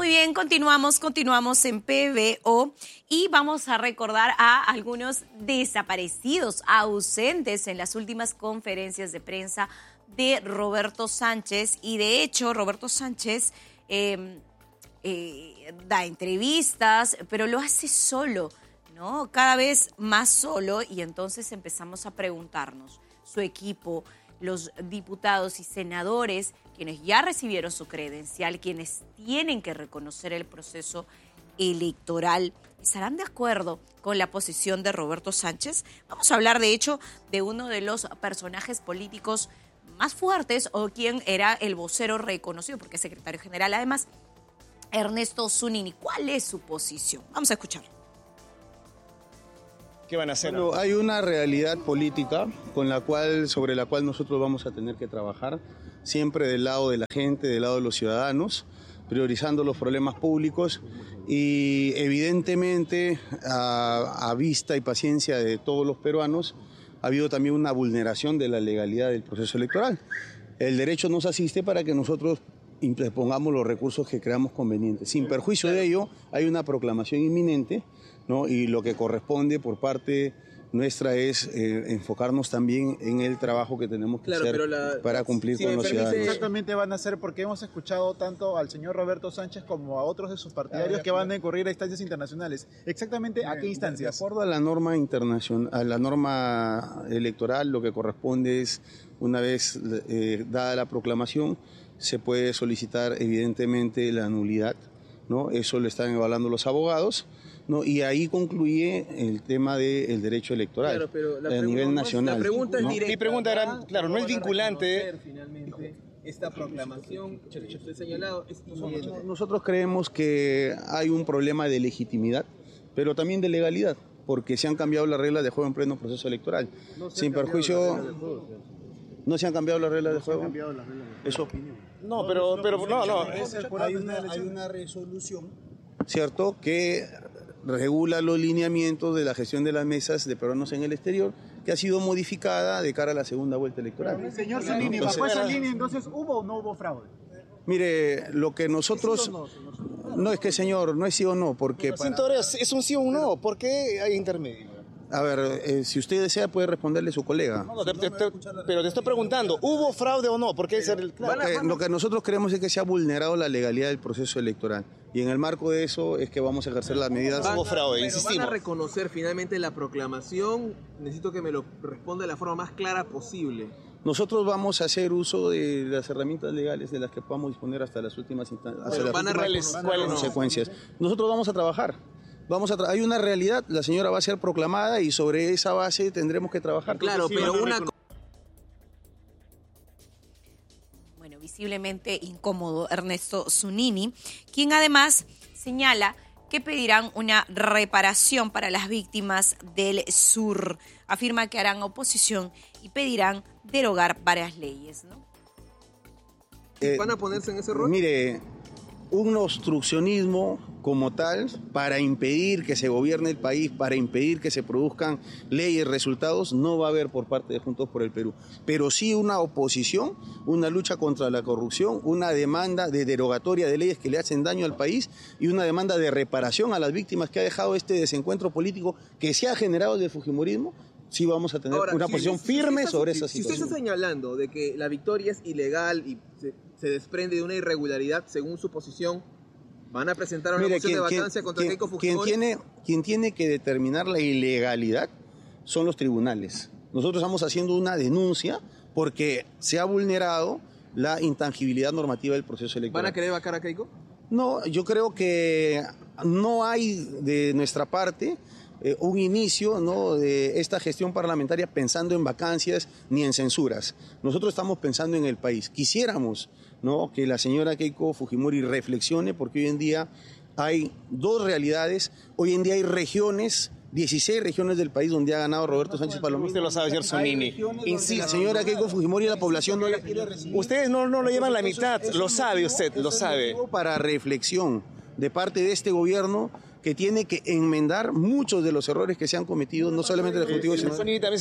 Muy bien, continuamos en PBO y vamos a recordar a algunos desaparecidos, ausentes en las últimas conferencias de prensa de Roberto Sánchez. Y de hecho, Roberto Sánchez da entrevistas, pero lo hace solo, ¿no? Cada vez más solo, y entonces empezamos a preguntarnos, su equipo, los diputados y senadores, quienes ya recibieron su credencial, quienes tienen que reconocer el proceso electoral, ¿estarán de acuerdo con la posición de Roberto Sánchez? Vamos a hablar, de hecho, de uno de los personajes políticos más fuertes, o quien era el vocero reconocido, porque es secretario general, además, Ernesto Zunini. ¿Cuál es su posición? Vamos a escuchar. ¿Qué van a hacer? Bueno, hay una realidad política sobre la cual nosotros vamos a tener que trabajar, siempre del lado de la gente, del lado de los ciudadanos, priorizando los problemas públicos y evidentemente a vista y paciencia de todos los peruanos ha habido también una vulneración de la legalidad del proceso electoral. El derecho nos asiste para que nosotros pongamos los recursos que creamos convenientes. Sin perjuicio de ello, hay una proclamación inminente, ¿no? Y lo que corresponde por parte nuestra es enfocarnos también en el trabajo que tenemos que hacer para cumplir con los ciudadanos. Exactamente van a hacer, porque hemos escuchado tanto al señor Roberto Sánchez como a otros de sus partidarios que van a incurrir a instancias internacionales. ¿Exactamente a qué instancias? De acuerdo a la norma internacional, a la norma electoral, lo que corresponde es, una vez dada la proclamación, se puede solicitar evidentemente la nulidad, ¿no? Eso lo están evaluando los abogados, ¿no? Y ahí concluye el tema del derecho electoral, claro, pero a nivel nacional. La pregunta es directa. Mi pregunta era, claro, no es vinculante. Finalmente, esta proclamación que usted ha señalado es inminente. Nosotros creemos que hay un problema de legitimidad, pero también de legalidad, porque se han cambiado las reglas de juego en pleno proceso electoral. Sin perjuicio, ¿no se han cambiado las reglas de juego? Eso. No, pero no. Hay una resolución, ¿cierto?, que regula los lineamientos de la gestión de las mesas de peruanos en el exterior, que ha sido modificada de cara a la segunda vuelta electoral. Señor Zunini, bajo esa línea, entonces, ¿hubo o no hubo fraude? Mire, lo que nosotros... No es que, señor, no es sí o no, porque... Es un sí o un no, ¿por qué hay intermedio? A ver, si usted desea puede responderle su colega. Pero te estoy preguntando, ¿hubo fraude o no? Porque lo que nosotros creemos es que se ha vulnerado la legalidad del proceso electoral. Y en el marco de eso es que vamos a ejercer las medidas. Hubo fraude, insistimos. ¿Van a reconocer finalmente la proclamación? Necesito que me lo responda de la forma más clara posible. Nosotros vamos a hacer uso de las herramientas legales de las que podamos disponer hasta las últimas consecuencias. Nosotros vamos a trabajar. Hay una realidad, la señora va a ser proclamada y sobre esa base tendremos que trabajar. Claro, pero Bueno, visiblemente incómodo Ernesto Zunini, quien además señala que pedirán una reparación para las víctimas del sur. Afirma que harán oposición y pedirán derogar varias leyes, ¿no? ¿Van a ponerse en ese rol? Mire, un obstruccionismo como tal para impedir que se gobierne el país, para impedir que se produzcan leyes, resultados, no va a haber por parte de Juntos por el Perú. Pero sí una oposición, una lucha contra la corrupción, una demanda de derogatoria de leyes que le hacen daño al país y una demanda de reparación a las víctimas que ha dejado este desencuentro político que se ha generado desde el fujimorismo. Sí vamos a tener una posición firme sobre esa situación. Si usted está señalando de que la victoria es ilegal y se desprende de una irregularidad según su posición, ¿van a presentar una moción de vacancia contra Keiko Fujimori? Quien tiene que determinar la ilegalidad son los tribunales. Nosotros estamos haciendo una denuncia porque se ha vulnerado la intangibilidad normativa del proceso electoral. ¿Van a querer vacar a Keiko? No, yo creo que no hay de nuestra parte un inicio, ¿no?, de esta gestión parlamentaria pensando en vacancias ni en censuras. Nosotros estamos pensando en el país. Quisiéramos, ¿no?, que la señora Keiko Fujimori reflexione, porque hoy en día hay dos realidades. Hoy en día hay regiones, 16 regiones del país donde ha ganado Roberto Sánchez Palomino. Usted lo sabe, señor Zunini. La señora Keiko Fujimori, la población no la quiere recibir. Ustedes no lo llevan la mitad, lo sabe usted, lo sabe. Para reflexión de parte de este gobierno, que tiene que enmendar muchos de los errores que se han cometido, no solamente el Ejecutivo, sino...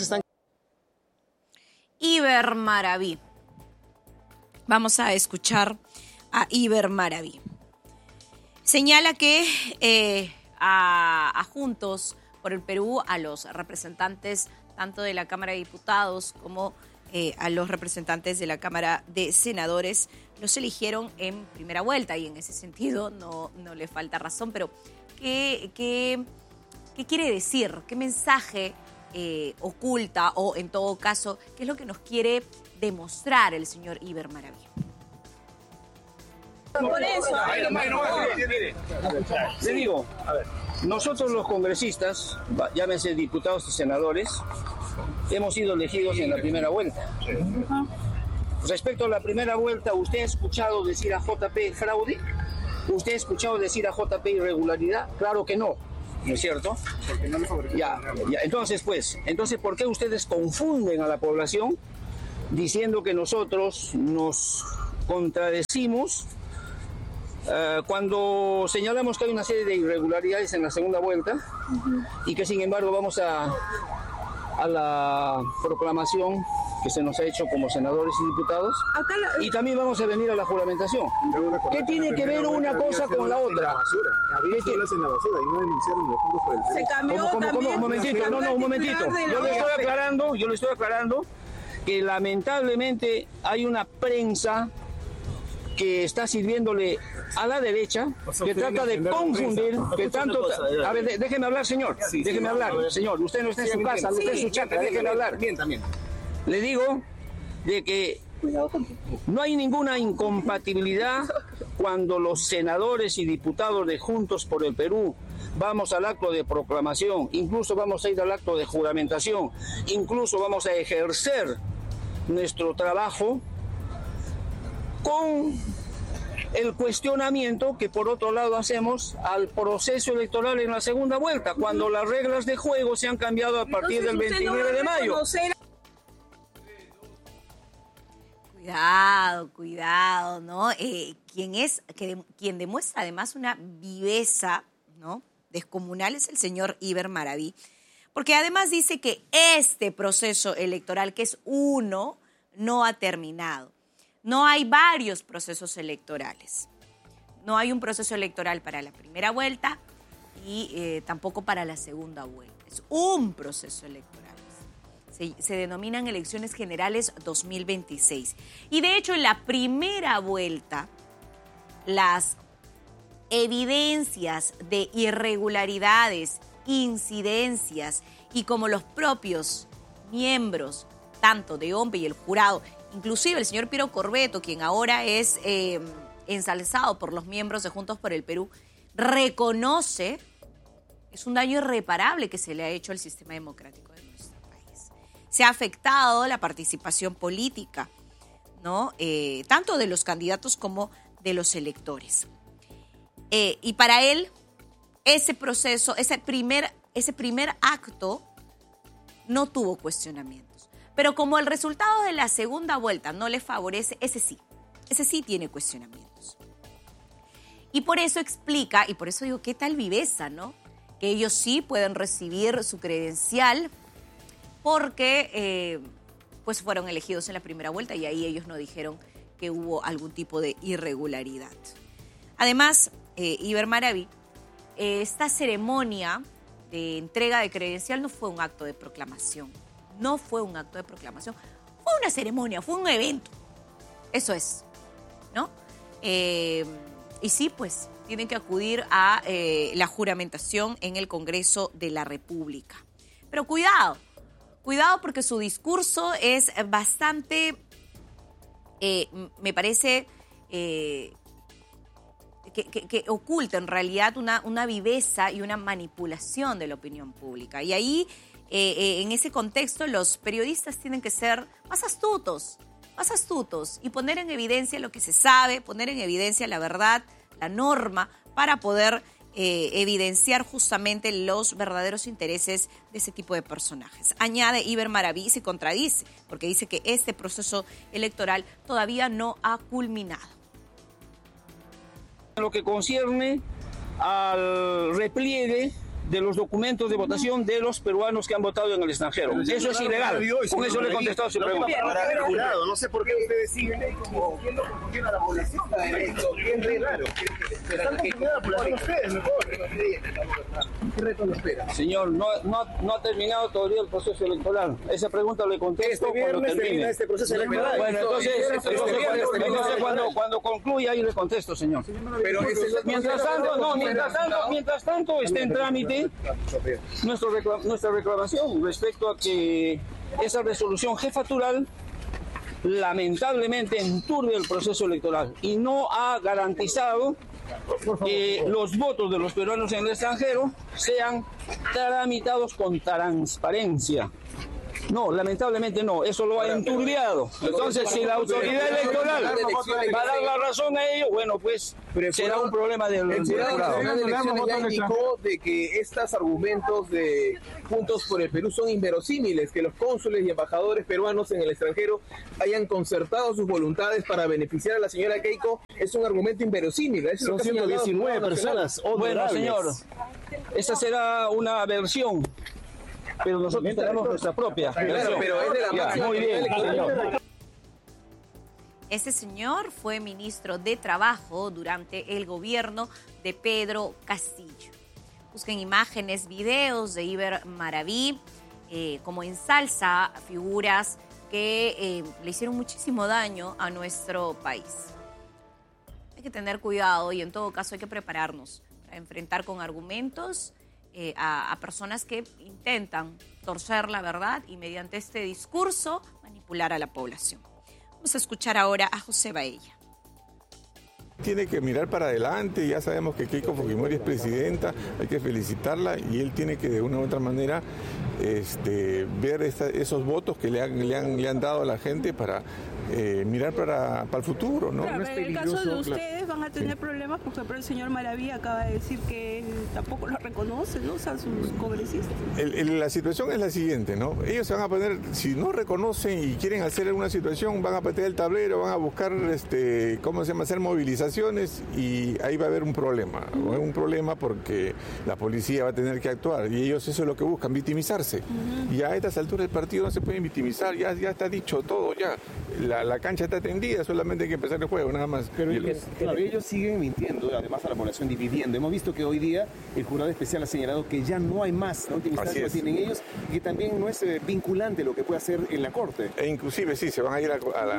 Iber Maraví. Vamos a escuchar a Iber Maraví. señala que a Juntos por el Perú, a los representantes tanto de la Cámara de Diputados como a los representantes de la Cámara de Senadores, los eligieron en primera vuelta y en ese sentido no le falta razón, pero ¿qué quiere decir? ¿Qué mensaje oculta o en todo caso, qué es lo que nos quiere demostrar el señor Iber Maraví? Por eso. Le digo, a ver, nosotros los congresistas, llámense diputados y senadores, hemos sido elegidos en la primera vuelta. Respecto a la primera vuelta, ¿usted ha escuchado decir a JP fraude? ¿Usted ha escuchado decir a JP irregularidad? Claro que no, ¿no es cierto? Porque no le favoreció. Ya, entonces, ¿por qué ustedes confunden a la población diciendo que nosotros nos contradecimos cuando señalamos que hay una serie de irregularidades en la segunda vuelta y que sin embargo vamos a la proclamación que se nos ha hecho como senadores y diputados y también vamos a venir a la juramentación? ¿Qué tiene que ver una cosa con la otra? Se cambió un momentito, un momentito. Yo le estoy aclarando que lamentablemente hay una prensa que está sirviéndole a la derecha, que trata de confundir, que tanto... A ver, déjeme hablar, señor. Déjeme hablar, señor. Usted no está en su casa, no está en su chacra, déjeme hablar. También. Le digo de que no hay ninguna incompatibilidad cuando los senadores y diputados de Juntos por el Perú vamos al acto de proclamación, incluso vamos a ir al acto de juramentación, incluso vamos a ejercer nuestro trabajo con el cuestionamiento que por otro lado hacemos al proceso electoral en la segunda vuelta, cuando las reglas de juego se han cambiado a partir del 29 de mayo. Cuidado, ¿no? Quien demuestra además una viveza, ¿no?, descomunal es el señor Iber Maraví, porque además dice que este proceso electoral, que es uno, no ha terminado. No hay varios procesos electorales. No hay un proceso electoral para la primera vuelta y tampoco para la segunda vuelta. Es un proceso electoral. Se denominan elecciones generales 2026. Y de hecho, en la primera vuelta, las evidencias de irregularidades, incidencias y como los propios miembros, tanto de OMPE y el jurado, inclusive el señor Piero Corbeto, quien ahora es ensalzado por los miembros de Juntos por el Perú, reconoce, es un daño irreparable que se le ha hecho al sistema democrático de nuestro país. Se ha afectado la participación política, ¿no? Tanto de los candidatos como de los electores. Y para él, ese proceso, ese primer acto no tuvo cuestionamientos. Pero como el resultado de la segunda vuelta no le favorece, ese sí tiene cuestionamientos. Y por eso explica, y por eso digo, qué tal viveza, ¿no? Que ellos sí pueden recibir su credencial porque pues fueron elegidos en la primera vuelta y ahí ellos no dijeron que hubo algún tipo de irregularidad. Además, Iber Maraví, esta ceremonia de entrega de credencial no fue un acto de proclamación. No fue un acto de proclamación. Fue una ceremonia, fue un evento. Eso es, ¿no? Y sí, pues, tienen que acudir a la juramentación en el Congreso de la República. Pero cuidado porque su discurso es bastante, me parece, que oculta en realidad una viveza y una manipulación de la opinión pública. Y ahí, en ese contexto, los periodistas tienen que ser más astutos y poner en evidencia lo que se sabe, poner en evidencia la verdad, la norma, para poder evidenciar justamente los verdaderos intereses de ese tipo de personajes. Añade Iber Maraví, se contradice, porque dice que este proceso electoral todavía no ha culminado. En lo que concierne al repliegue de los documentos de votación de los peruanos que han votado en el extranjero. Eso es ilegal. Con eso le he contestado a su pregunta. No sé por qué ustedes siguen confundiendo a la población. ¿Qué reto le espera? Señor, no ha terminado todavía el proceso electoral. Esa pregunta le contesto cuando termine. Este proceso electoral. Bueno, entonces cuando concluya ahí le contesto, señor. Pero mientras tanto está en trámite nuestra reclamación respecto a que esa resolución jefatural lamentablemente enturbia el proceso electoral y no ha garantizado que los votos de los peruanos en el extranjero sean tramitados con transparencia. No, lamentablemente no, eso lo ha enturbiado. Entonces, si la autoridad electoral va a dar la razón a ello, bueno, pues será un problema del jurado. El Tribunal ya indicó de que estos argumentos de Juntos por el Perú son inverosímiles, que los cónsules y embajadores peruanos en el extranjero hayan concertado sus voluntades para beneficiar a la señora Keiko, es un argumento inverosímil. Son 119 personas. Bueno, señor, esa será una versión. Pero nosotros tenemos nuestra propia. Claro, pero es de la máxima. Muy bien, señor. Ese señor fue ministro de Trabajo durante el gobierno de Pedro Castillo. Busquen imágenes, videos de Iber Maraví, como ensalza figuras que le hicieron muchísimo daño a nuestro país. Hay que tener cuidado y en todo caso hay que prepararnos para enfrentar con argumentos a personas que intentan torcer la verdad y mediante este discurso manipular a la población. Vamos a escuchar ahora a José Baella. Tiene que mirar para adelante, ya sabemos que Keiko Fujimori es presidenta, hay que felicitarla y él tiene que de una u otra manera ver esos votos que le han dado a la gente para mirar para el futuro, ¿no? Claro, No es en el peligroso, caso de ustedes van a tener sí. problemas porque el señor Maraví acaba de decir que él tampoco lo reconoce, ¿no? O sea, sus congresistas. La situación es la siguiente, ¿no? Ellos se van a poner, si no reconocen y quieren hacer una situación, van a patear el tablero, van a buscar, hacer movilizaciones y ahí va a haber un problema. Un problema porque la policía va a tener que actuar y ellos eso es lo que buscan, victimizarse. Y a estas alturas del partido no se pueden victimizar, ya está dicho todo, ya. La cancha está tendida, solamente hay que empezar el juego, nada más. Pero ellos siguen mintiendo, además a la población dividiendo. Hemos visto que hoy día el jurado especial ha señalado que ya no hay más, la última instancia que tienen ellos, y que también no es vinculante lo que puede hacer en la Corte. E inclusive sí, se van a ir a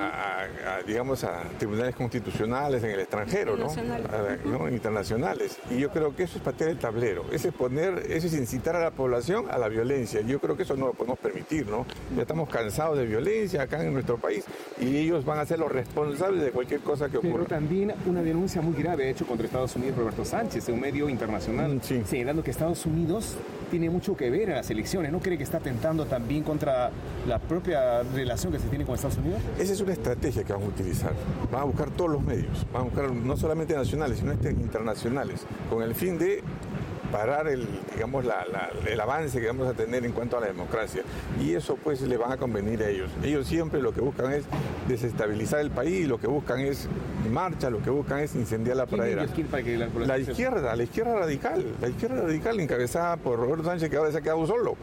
tribunales constitucionales en el extranjero, ¿no? Internacionales. Y yo creo que eso es patear el tablero, eso es incitar a la población a la violencia. Yo creo que eso no lo podemos permitir, ¿no? Ya estamos cansados de violencia acá en nuestro país y ellos van a ser los responsables de cualquier cosa que ocurra. Pero también una denuncia muy grave ha hecho contra Estados Unidos Roberto Sánchez, en un medio internacional, señalando que Estados Unidos tiene mucho que ver en las elecciones. ¿No cree que está atentando también contra la propia relación que se tiene con Estados Unidos? Esa es una estrategia que van a utilizar. Van a buscar todos los medios, van a buscar no solamente nacionales, sino internacionales, con el fin de parar el avance que vamos a tener en cuanto a la democracia. Y eso pues le van a convenir a ellos. Ellos siempre lo que buscan es desestabilizar el país, lo que buscan es marcha, lo que buscan es incendiar la pradera. La izquierda radical encabezada por Roberto Sánchez, que ahora se ha quedado solo.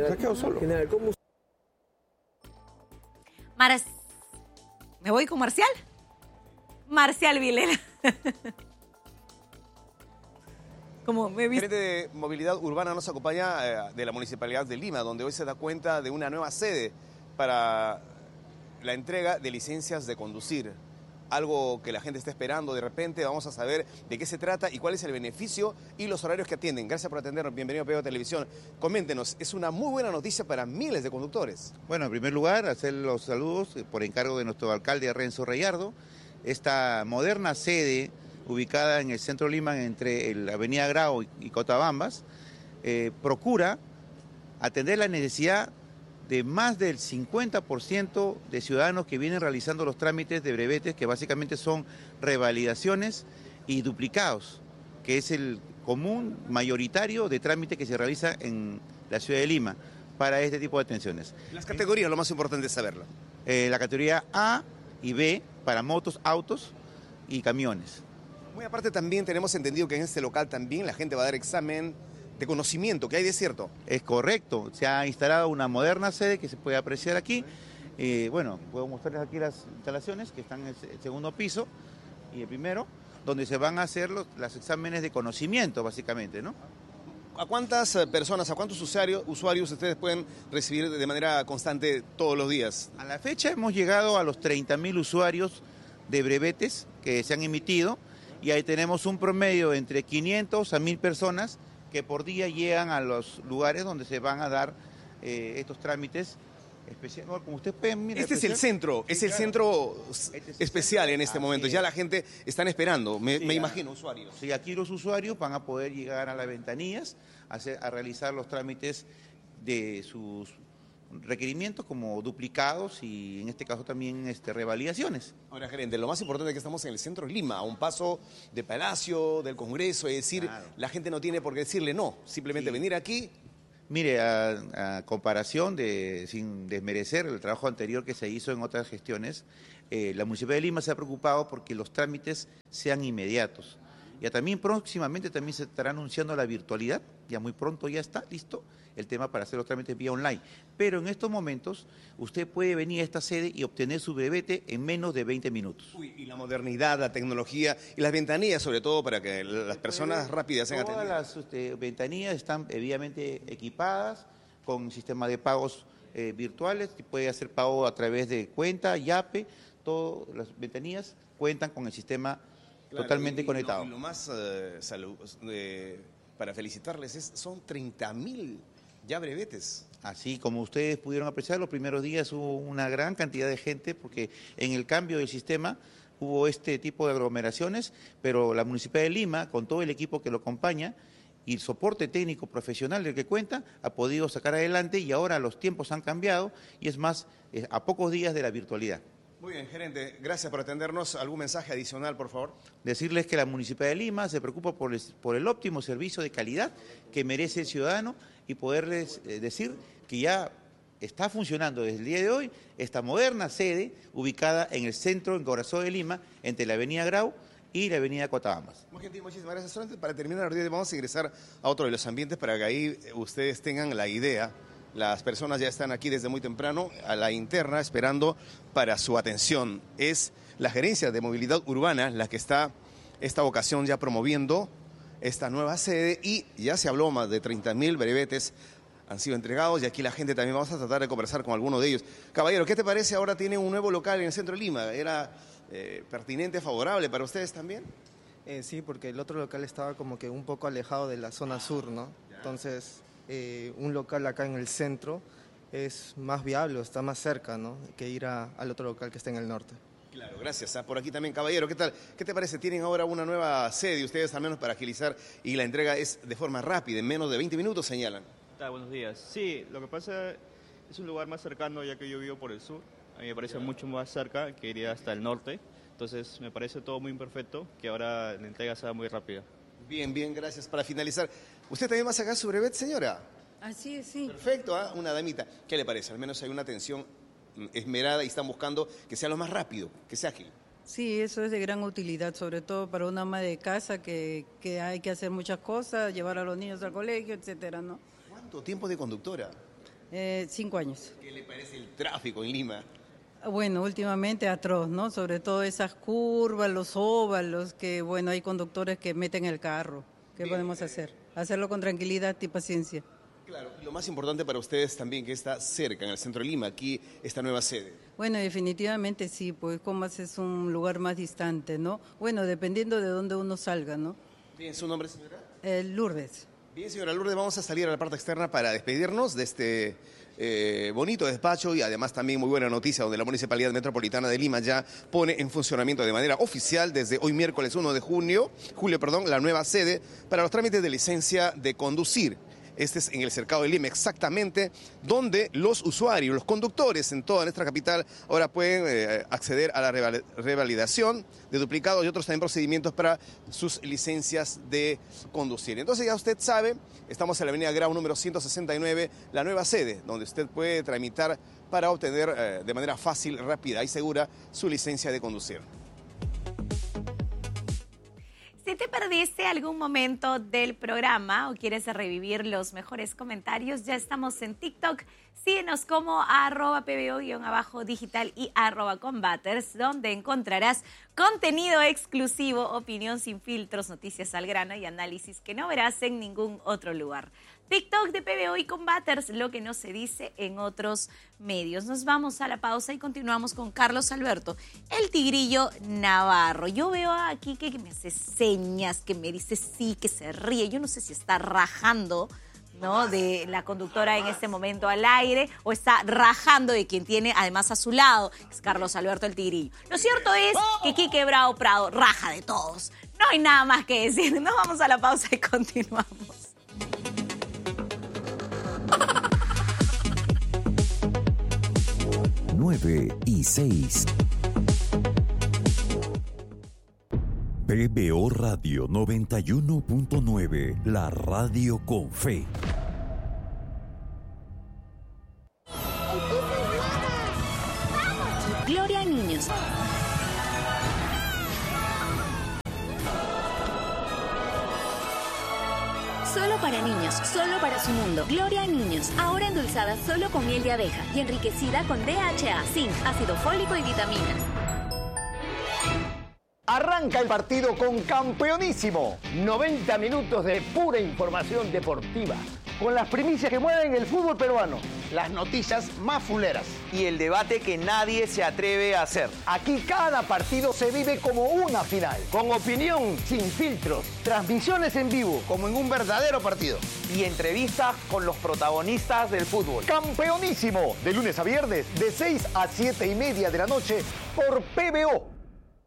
¿Me voy con Marcial? Marcial Vilela. Como me El gerente de movilidad urbana nos acompaña de la Municipalidad de Lima, donde hoy se da cuenta de una nueva sede para la entrega de licencias de conducir. Algo que la gente está esperando. De repente vamos a saber de qué se trata y cuál es el beneficio y los horarios que atienden. Gracias por atendernos. Bienvenido a PBO Televisión. Coméntenos, es una muy buena noticia para miles de conductores. Bueno, en primer lugar, hacer los saludos por encargo de nuestro alcalde Renzo Rayardo. Esta moderna sede ubicada en el centro de Lima, entre la avenida Grau y Cotabambas, procura atender la necesidad de más del 50% de ciudadanos que vienen realizando los trámites de brevetes, que básicamente son revalidaciones y duplicados, que es el común mayoritario de trámite que se realiza en la ciudad de Lima para este tipo de atenciones. Las categorías, lo más importante es saberlo. La categoría A y B para motos, autos y camiones. Muy aparte también tenemos entendido que en este local también la gente va a dar examen conocimiento, que hay de cierto. Es correcto, se ha instalado una moderna sede que se puede apreciar aquí. Bueno, puedo mostrarles aquí las instalaciones que están en el segundo piso y el primero, donde se van a hacer los exámenes de conocimiento, básicamente, ¿no? ¿A cuántas personas, a cuántos usuarios ustedes pueden recibir de manera constante todos los días? A la fecha hemos llegado a los 30.000 usuarios de brevetes que se han emitido y ahí tenemos un promedio entre 500 a 1.000 personas que por día llegan a los lugares donde se van a dar estos trámites especiales. No, como ustedes pueden mirar, este es el centro, sí, es el centro especial en este momento. Ya la gente están esperando, me imagino, usuarios. Sí, aquí los usuarios van a poder llegar a las ventanillas a realizar los trámites de sus requerimientos como duplicados y en este caso también revalidaciones. Ahora, gerente, lo más importante es que estamos en el centro de Lima, a un paso de Palacio, del Congreso, es decir, claro, la gente no tiene por qué decirle no, simplemente venir aquí. Mire, a comparación sin desmerecer el trabajo anterior que se hizo en otras gestiones, la Municipalidad de Lima se ha preocupado porque los trámites sean inmediatos. Ya también próximamente también se estará anunciando la virtualidad, ya muy pronto ya está listo el tema para hacer los trámites vía online. Pero en estos momentos usted puede venir a esta sede y obtener su brevete en menos de 20 minutos. Uy, y la modernidad, la tecnología y las ventanillas sobre todo para que las personas rápidas sean atendidas. Todas las ventanillas están debidamente equipadas con sistema de pagos virtuales, puede hacer pago a través de cuenta, YAPE, todas las ventanillas cuentan con el sistema totalmente conectado. Y lo más para felicitarles son 30.000 ya brevetes. Así como ustedes pudieron apreciar, los primeros días hubo una gran cantidad de gente porque en el cambio del sistema hubo este tipo de aglomeraciones, pero la Municipalidad de Lima, con todo el equipo que lo acompaña y el soporte técnico profesional del que cuenta, ha podido sacar adelante y ahora los tiempos han cambiado y es más, a pocos días de la virtualidad. Muy bien, gerente, gracias por atendernos. ¿Algún mensaje adicional, por favor? Decirles que la Municipalidad de Lima se preocupa por el óptimo servicio de calidad que merece el ciudadano y poderles decir que ya está funcionando desde el día de hoy esta moderna sede ubicada en el centro, en corazón de Lima, entre la avenida Grau y la avenida Cotabambas. Muy gentil, muchísimas gracias. Solamente para terminar, vamos a ingresar a otro de los ambientes para que ahí ustedes tengan la idea. Las personas ya están aquí desde muy temprano, a la interna, esperando para su atención. Es la Gerencia de Movilidad Urbana la que está esta ocasión ya promoviendo esta nueva sede y ya se habló, más de 30.000 brevetes han sido entregados y aquí la gente también, vamos a tratar de conversar con alguno de ellos. Caballero, ¿qué te parece? Ahora tiene un nuevo local en el centro de Lima. ¿Era pertinente, favorable para ustedes también? Sí, porque el otro local estaba como que un poco alejado de la zona sur, ¿no? Entonces, un local acá en el centro es más viable, está más cerca, ¿no?, que ir al otro local que está en el norte. Claro, gracias. Por aquí también, caballero, ¿qué tal? ¿Qué te parece? Tienen ahora una nueva sede ustedes al menos para agilizar y la entrega es de forma rápida, en menos de 20 minutos señalan. Buenos días. Sí, lo que pasa es un lugar más cercano ya que yo vivo por el sur. A mí me parece mucho más cerca que iría hasta el norte. Entonces me parece todo muy imperfecto que ahora la entrega sea muy rápida. Bien, bien, gracias. Para finalizar, ¿usted también va a sacar su brevet, señora? Así es, sí. Perfecto, ¿eh? Una damita. ¿Qué le parece? Al menos hay una atención esmerada y están buscando que sea lo más rápido, que sea ágil. Sí, eso es de gran utilidad, sobre todo para una ama de casa que hay que hacer muchas cosas, llevar a los niños al colegio, etcétera, ¿no? ¿Cuánto tiempo de conductora? 5 años. ¿Qué le parece el tráfico en Lima? Bueno, últimamente atroz, ¿no? Sobre todo esas curvas, los óvalos, que bueno, hay conductores que meten el carro. ¿Qué podemos hacer? Hacerlo con tranquilidad y paciencia. Claro, y lo más importante para ustedes también que está cerca, en el centro de Lima, aquí esta nueva sede. Bueno, definitivamente sí, pues Comas es un lugar más distante, ¿no? Bueno, dependiendo de dónde uno salga, ¿no? Bien, ¿su nombre, señora? Lourdes. Bien, señora Lourdes, vamos a salir a la parte externa para despedirnos de este bonito despacho y además también muy buena noticia donde la Municipalidad Metropolitana de Lima ya pone en funcionamiento de manera oficial desde hoy miércoles 1 de julio, la nueva sede para los trámites de licencia de conducir. Este es en el Cercado de Lima, exactamente donde los usuarios, los conductores en toda nuestra capital ahora pueden acceder a la revalidación de duplicados y otros también procedimientos para sus licencias de conducir. Entonces ya usted sabe, estamos en la avenida Grau número 169, la nueva sede, donde usted puede tramitar para obtener de manera fácil, rápida y segura su licencia de conducir. te perdiste algún momento del programa o quieres revivir los mejores comentarios, ya estamos en TikTok. Síguenos como @pbo_digital y @combaters, donde encontrarás contenido exclusivo, opinión sin filtros, noticias al grano y análisis que no verás en ningún otro lugar. TikTok de PBO y Combaters, lo que no se dice en otros medios. Nos vamos a la pausa y continuamos con Carlos Alberto, el Tigrillo Navarro. Yo veo aquí que me hace señas, que me dice sí, que se ríe. Yo no sé si está rajando, ¿no?, de la conductora en este momento al aire, o está rajando de quien tiene además a su lado, que es Carlos Alberto el Tigrillo. Lo cierto es que Quique Bravo Prado raja de todos. No hay nada más que decir. Nos vamos a la pausa y continuamos. 9:06. PBO Radio 91.9, la radio con fe. Gloria a niños. Solo para niños, solo para su mundo. Gloria a niños, ahora endulzada solo con miel de abeja y enriquecida con DHA, zinc, ácido fólico y vitaminas. Arranca el partido con Campeonísimo. 90 minutos de pura información deportiva, con las primicias que mueven el fútbol peruano, las noticias más fuleras y el debate que nadie se atreve a hacer. Aquí cada partido se vive como una final, con opinión sin filtros, transmisiones en vivo, como en un verdadero partido, y entrevistas con los protagonistas del fútbol. Campeonísimo, de lunes a viernes, de 6 a 7:30 de la noche, por PBO.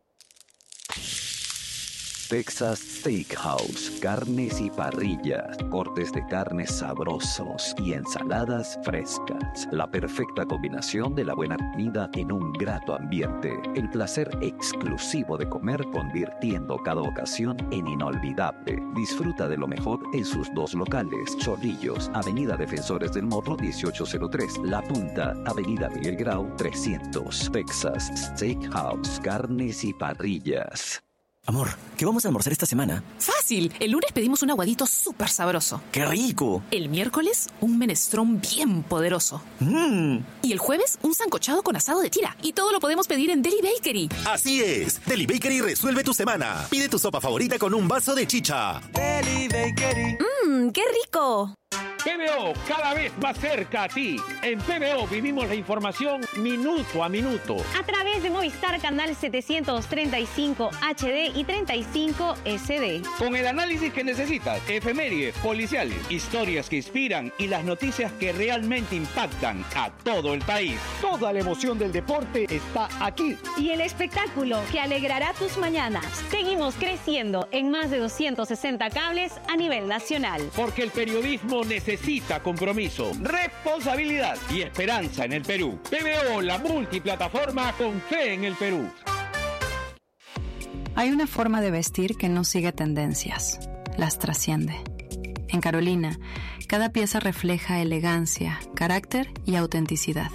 Texas Steakhouse, carnes y parrillas, cortes de carnes sabrosos y ensaladas frescas. La perfecta combinación de la buena comida en un grato ambiente. El placer exclusivo de comer, convirtiendo cada ocasión en inolvidable. Disfruta de lo mejor en sus dos locales: Chorrillos, Avenida Defensores del Morro 1803, La Punta, Avenida Miguel Grau 300. Texas Steakhouse, carnes y parrillas. Amor, ¿qué vamos a almorzar esta semana? ¡Fácil! El lunes pedimos un aguadito súper sabroso. ¡Qué rico! El miércoles, un menestrón bien poderoso. Y el jueves, un sancochado con asado de tira. Y todo lo podemos pedir en Deli Bakery. Así es. Deli Bakery resuelve tu semana. Pide tu sopa favorita con un vaso de chicha. Deli Bakery. ¡Qué rico! PBO, cada vez más cerca a ti. En PBO vivimos la información minuto a minuto. A través de Movistar Canal 735 HD y 35 SD. Con el análisis que necesitas, efemérides, policiales, historias que inspiran y las noticias que realmente impactan a todo el país. Toda la emoción del deporte está aquí. Y el espectáculo que alegrará tus mañanas. Seguimos creciendo en más de 260 cables a nivel nacional. Porque el periodismo necesita compromiso, responsabilidad y esperanza en el Perú. PBO, la multiplataforma con fe en el Perú. Hay una forma de vestir que no sigue tendencias, las trasciende. En Carolina, cada pieza refleja elegancia, carácter y autenticidad.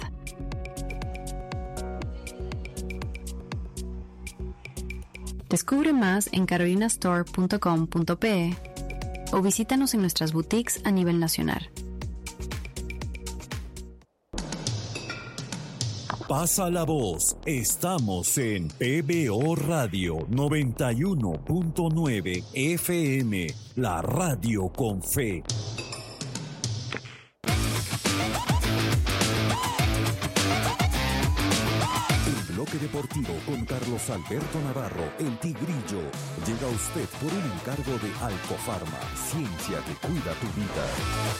Descubre más en carolinastore.com.pe o visítanos en nuestras boutiques a nivel nacional. Pasa la voz. Estamos en PBO Radio 91.9 FM, la radio con fe. Bloque Deportivo con Carlos Alberto Navarro, el Tigrillo. Llega a usted por un encargo de Alcofarma, ciencia que cuida tu vida.